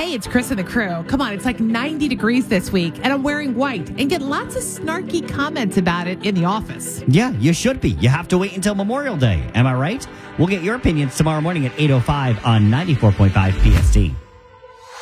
Hey, it's Chris and the crew. Come on, it's like 90 degrees this week, and I'm wearing white and get lots of snarky comments about it in the office. Yeah, you should be. You have to wait until Memorial Day. Am I right? We'll get your opinions tomorrow morning at 8:05 on 94.5 PST.